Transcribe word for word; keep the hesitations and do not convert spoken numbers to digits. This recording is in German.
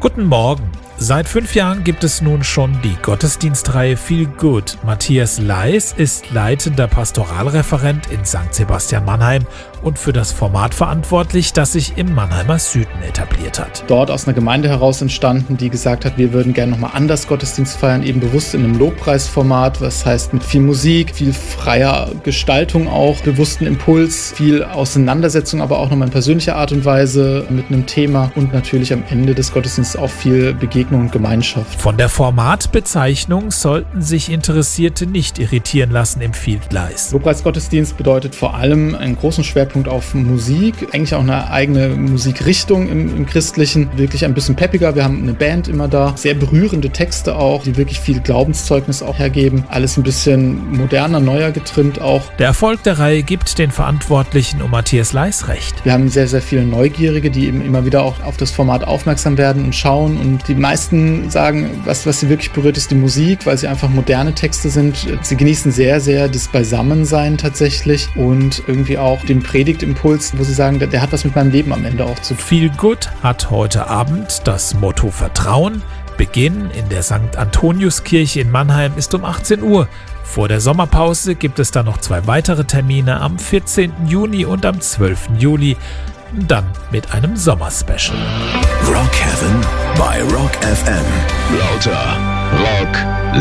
Guten Morgen. Seit fünf Jahren gibt es nun schon die Gottesdienstreihe Feel Good. Matthias Leis ist leitender Pastoralreferent in Sankt Sebastian Mannheim und für das Format verantwortlich, das sich im Mannheimer Süden etabliert hat. Dort aus einer Gemeinde heraus entstanden, die gesagt hat, wir würden gerne nochmal anders Gottesdienst feiern, eben bewusst in einem Lobpreisformat, was heißt mit viel Musik, viel freier Gestaltung auch, bewussten Impuls, viel Auseinandersetzung, aber auch nochmal in persönlicher Art und Weise mit einem Thema und natürlich am Ende des Gottesdienstes auch viel Begegnung und Gemeinschaft. Von der Formatbezeichnung sollten sich Interessierte nicht irritieren lassen, empfiehlt Leis. Lobpreisgottesdienst bedeutet vor allem einen großen Schwerpunkt auf Musik, eigentlich auch eine eigene Musikrichtung im, im Christlichen, wirklich ein bisschen peppiger. Wir haben eine Band immer da, sehr berührende Texte auch, die wirklich viel Glaubenszeugnis auch hergeben. Alles ein bisschen moderner, neuer getrimmt auch. Der Erfolg der Reihe gibt den Verantwortlichen um Matthias Leis recht. Wir haben sehr, sehr viele Neugierige, die eben immer wieder auch auf das Format aufmerksam werden und schauen, und die meisten sagen, was, was sie wirklich berührt, ist die Musik, weil sie einfach moderne Texte sind. Sie genießen sehr, sehr das Beisammensein tatsächlich und irgendwie auch den Predigtimpuls, wo sie sagen, der, der hat was mit meinem Leben am Ende auch zu tun. Feel Good hat heute Abend das Motto Vertrauen. Beginn in der Sankt Antoniuskirche in Mannheim ist um achtzehn Uhr. Vor der Sommerpause gibt es dann noch zwei weitere Termine am vierzehnten Juni und am zwölften Juli. Dann mit einem Sommerspecial. Rock Heaven bei Rock F M. Lauter Rock